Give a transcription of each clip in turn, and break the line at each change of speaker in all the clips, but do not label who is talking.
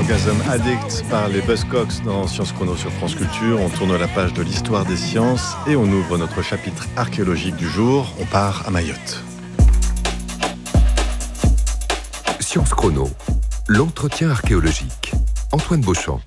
Orgasm Addict par les Buzzcocks dans Sciences Chrono sur France Culture. On tourne la page de l'histoire des sciences et on ouvre notre chapitre archéologique du jour. On part à Mayotte.
Sciences Chrono, l'entretien archéologique. Antoine Beauchamp.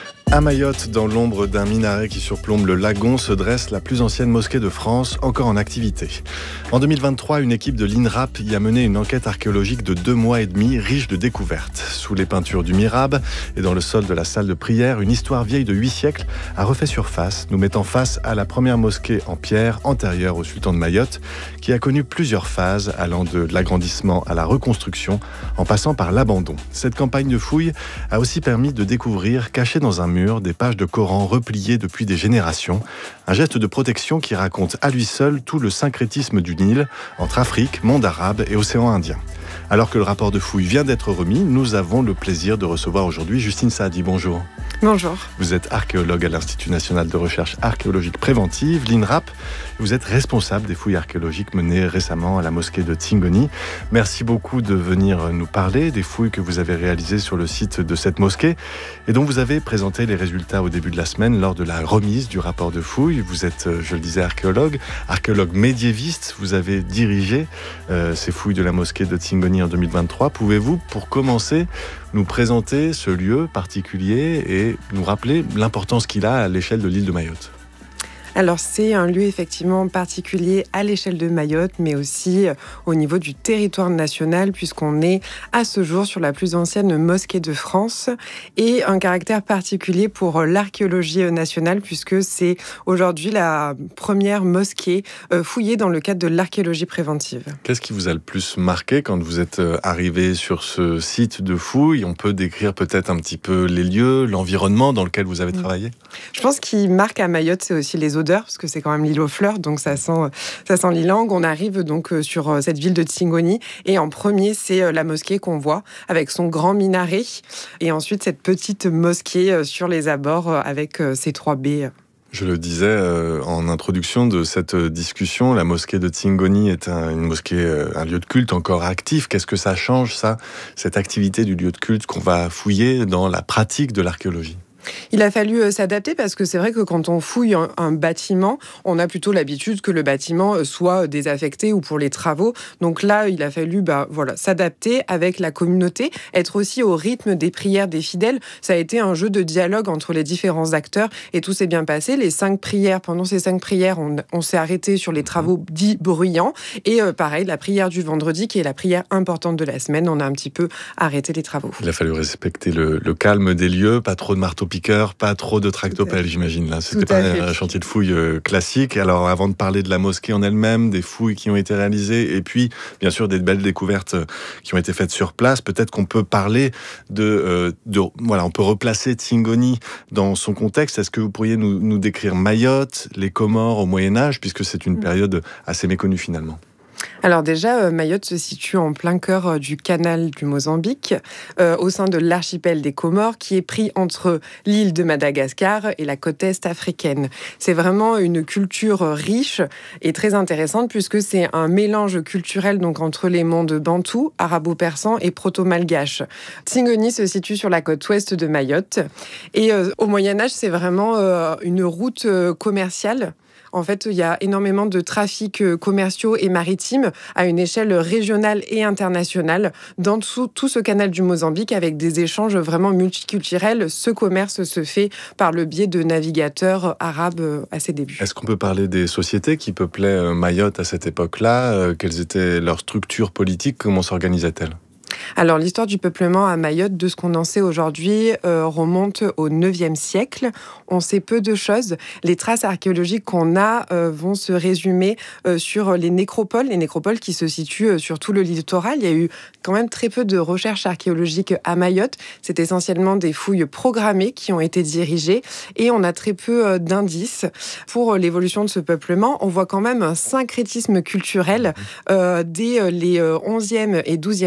À Mayotte, dans l'ombre d'un minaret qui surplombe le lagon, se dresse la plus ancienne mosquée de France, encore en activité. En 2023, une équipe de l'INRAP y a mené une enquête archéologique de 2 mois et demi, riche de découvertes. Sous les peintures du mihrab et dans le sol de la salle de prière, une histoire vieille de 8 siècles a refait surface, nous mettant face à la première mosquée en pierre antérieure au sultan de Mayotte, qui a connu plusieurs phases, allant de l'agrandissement à la reconstruction, en passant par l'abandon. Cette campagne de fouilles a aussi permis de découvrir, caché dans un mur, des pages de Coran repliées depuis des générations. Un geste de protection qui raconte à lui seul tout le syncrétisme du Nil entre Afrique, monde arabe et océan Indien. Alors que le rapport de fouille vient d'être remis, nous avons le plaisir de recevoir aujourd'hui Justine Saadi. Bonjour.
Bonjour.
Vous êtes archéologue à l'Institut national de recherche archéologique préventive, l'INRAP. Vous êtes responsable des fouilles archéologiques menées récemment à la mosquée de Tingoni. Merci beaucoup de venir nous parler des fouilles que vous avez réalisées sur le site de cette mosquée et dont vous avez présenté les résultats au début de la semaine lors de la remise du rapport de fouilles. Vous êtes, je le disais, archéologue médiéviste. Vous avez dirigé ces fouilles de la mosquée de Tingoni en 2023. Pouvez-vous, pour commencer, nous présenter ce lieu particulier et nous rappeler l'importance qu'il a à l'échelle de l'île de Mayotte?
Alors c'est un lieu effectivement particulier à l'échelle de Mayotte, mais aussi au niveau du territoire national, puisqu'on est à ce jour sur la plus ancienne mosquée de France, et un caractère particulier pour l'archéologie nationale, puisque c'est aujourd'hui la première mosquée fouillée dans le cadre de l'archéologie préventive.
Qu'est-ce qui vous a le plus marqué quand vous êtes arrivé sur ce site de fouilles? On peut décrire peut-être un petit peu les lieux, l'environnement dans lequel vous avez travaillé?
Je pense qu'il marque à Mayotte, c'est aussi les odeurs, parce que c'est quand même l'île aux fleurs, donc ça sent l'ilang. On arrive donc sur cette ville de Tingoni, et en premier, c'est la mosquée qu'on voit, avec son grand minaret, et ensuite cette petite mosquée sur les abords, avec ses 3 baies.
Je le disais en introduction de cette discussion, la mosquée de Tingoni est une mosquée, un lieu de culte encore actif. Qu'est-ce que ça change, ça, cette activité du lieu de culte qu'on va fouiller dans la pratique de l'archéologie?
Il a fallu s'adapter parce que c'est vrai que quand on fouille un bâtiment, on a plutôt l'habitude que le bâtiment soit désaffecté ou pour les travaux. Donc là, il a fallu s'adapter avec la communauté, être aussi au rythme des prières des fidèles. Ça a été un jeu de dialogue entre les différents acteurs et tout s'est bien passé. Pendant ces 5 prières, on s'est arrêté sur les travaux dits bruyants. Et pareil, la prière du vendredi, qui est la prière importante de la semaine, on a un petit peu arrêté les travaux.
Il a fallu respecter le calme des lieux, pas trop de marteau-piqueur, pas trop de tractopelle, j'imagine. Là, c'était pas un chantier de fouilles classique. Alors, avant de parler de la mosquée en elle-même, des fouilles qui ont été réalisées, et puis, bien sûr, des belles découvertes qui ont été faites sur place, peut-être qu'on peut parler on peut replacer Tingoni dans son contexte. Est-ce que vous pourriez nous décrire Mayotte, les Comores au Moyen-Âge, puisque c'est une période assez méconnue finalement?
Alors déjà, Mayotte se situe en plein cœur du canal du Mozambique, au sein de l'archipel des Comores, qui est pris entre l'île de Madagascar et la côte est africaine. C'est vraiment une culture riche et très intéressante, puisque c'est un mélange culturel donc entre les mondes bantous, arabo-persans et proto-malgaches. Tingoni se situe sur la côte ouest de Mayotte, et au Moyen-Âge, c'est vraiment une route commerciale. En fait, il y a énormément de trafics commerciaux et maritimes à une échelle régionale et internationale dans tout ce canal du Mozambique, avec des échanges vraiment multiculturels. Ce commerce se fait par le biais de navigateurs arabes à ses débuts.
Est-ce qu'on peut parler des sociétés qui peuplaient Mayotte à cette époque-là? Quelles étaient leurs structures politiques? Comment s'organisaient-elles?
Alors, l'histoire du peuplement à Mayotte, de ce qu'on en sait aujourd'hui, remonte au 9e siècle. On sait peu de choses. Les traces archéologiques qu'on a vont se résumer sur les nécropoles qui se situent sur tout le littoral. Il y a eu quand même très peu de recherches archéologiques à Mayotte. C'est essentiellement des fouilles programmées qui ont été dirigées, et on a très peu d'indices pour l'évolution de ce peuplement. On voit quand même un syncrétisme culturel dès les 11e et 12e siècles,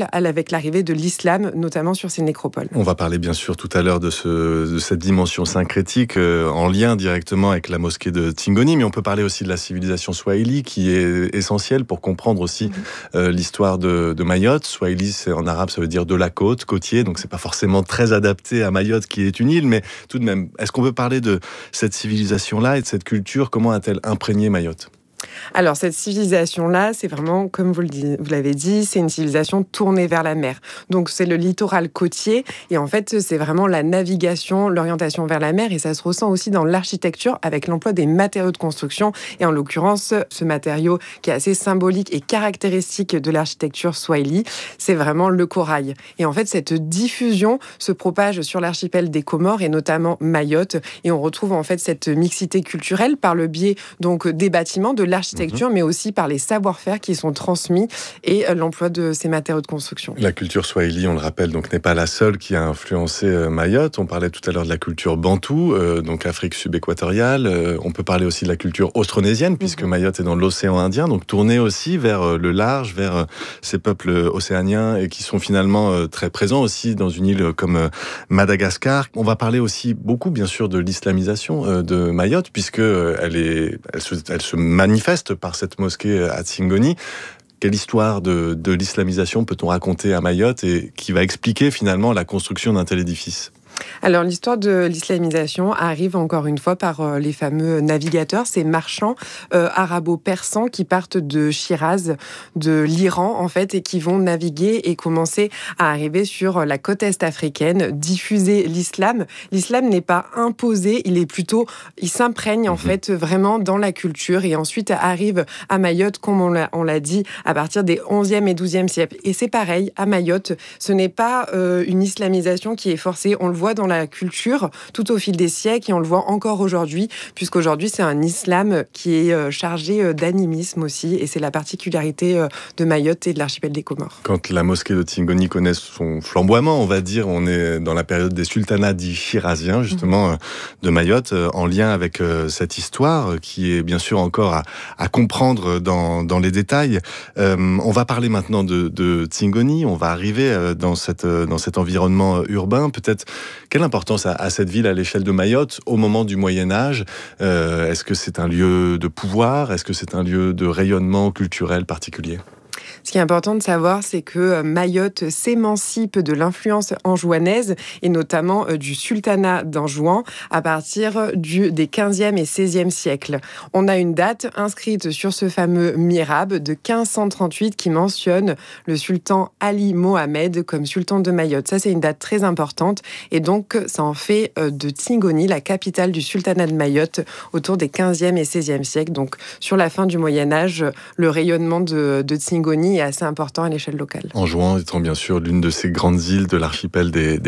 avec l'arrivée de l'islam, notamment sur ces nécropoles.
On va parler bien sûr tout à l'heure de cette dimension syncrétique en lien directement avec la mosquée de Tingoni, mais on peut parler aussi de la civilisation swahili qui est essentielle pour comprendre aussi l'histoire de Mayotte. Swahili, en arabe, ça veut dire de la côte, côtier, donc c'est pas forcément très adapté à Mayotte qui est une île, mais tout de même, est-ce qu'on peut parler de cette civilisation-là et de cette culture? Comment a-t-elle imprégné Mayotte?
Alors, cette civilisation-là, c'est vraiment, comme vous l'avez dit, c'est une civilisation tournée vers la mer. Donc, c'est le littoral côtier. Et en fait, c'est vraiment la navigation, l'orientation vers la mer. Et ça se ressent aussi dans l'architecture avec l'emploi des matériaux de construction. Et en l'occurrence, ce matériau qui est assez symbolique et caractéristique de l'architecture swahili, c'est vraiment le corail. Et en fait, cette diffusion se propage sur l'archipel des Comores et notamment Mayotte. Et on retrouve en fait cette mixité culturelle par le biais donc des bâtiments, de l'architecture, mais aussi par les savoir-faire qui sont transmis et l'emploi de ces matériaux de construction.
La culture swahili, on le rappelle, donc n'est pas la seule qui a influencé Mayotte. On parlait tout à l'heure de la culture bantou, donc Afrique subéquatoriale. On peut parler aussi de la culture austronésienne, puisque Mayotte est dans l'océan Indien, donc tournée aussi vers le large, vers ces peuples océaniens et qui sont finalement très présents aussi dans une île comme Madagascar. On va parler aussi beaucoup, bien sûr, de l'islamisation de Mayotte, puisque elle se manifeste par cette mosquée à Tingoni. Quelle histoire de l'islamisation peut-on raconter à Mayotte et qui va expliquer finalement la construction d'un tel édifice ?
Alors, l'histoire de l'islamisation arrive encore une fois par les fameux navigateurs, ces marchands arabo-persans qui partent de Shiraz, de l'Iran en fait, et qui vont naviguer et commencer à arriver sur la côte est africaine, diffuser l'islam. L'islam n'est pas imposé, il s'imprègne en fait vraiment dans la culture et ensuite arrive à Mayotte, comme on l'a dit, à partir des 11e et 12e siècles. Et c'est pareil, à Mayotte, ce n'est pas une islamisation qui est forcée, on le voit dans la culture tout au fil des siècles et on le voit encore aujourd'hui, puisqu'aujourd'hui c'est un islam qui est chargé d'animisme aussi et c'est la particularité de Mayotte et de l'archipel des Comores.
Quand la mosquée de Tingoni connaît son flamboiement, on va dire, on est dans la période des sultanats dits chiraziens, justement, de Mayotte, en lien avec cette histoire qui est bien sûr encore à comprendre dans les détails. On va parler maintenant de Tingoni, on va arriver dans cet environnement urbain. Peut-être, quelle importance a cette ville à l'échelle de Mayotte au moment du Moyen-Âge ? Est-ce que c'est un lieu de pouvoir ? Est-ce que c'est un lieu de rayonnement culturel particulier ?
Ce qui est important de savoir, c'est que Mayotte s'émancipe de l'influence anjouanaise et notamment du sultanat d'Anjouan à partir des 15e et 16e siècles. On a une date inscrite sur ce fameux mihrab de 1538 qui mentionne le sultan Ali Mohamed comme sultan de Mayotte. Ça, c'est une date très importante et donc ça en fait de Tingoni la capitale du sultanat de Mayotte autour des 15e et 16e siècles. Donc, sur la fin du Moyen-Âge, le rayonnement de Tingoni est assez important à l'échelle locale.
Anjouan étant bien sûr l'une de ces grandes îles de l'archipel des